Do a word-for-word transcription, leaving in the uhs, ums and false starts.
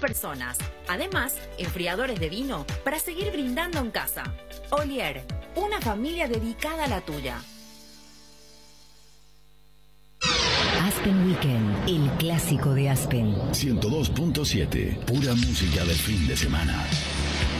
personas. Además, enfriadores de vino para seguir brindando en casa. Olier, una familia dedicada a la tuya. Aspen Weekend, el clásico de Aspen. ciento dos punto siete, pura música del fin de semana.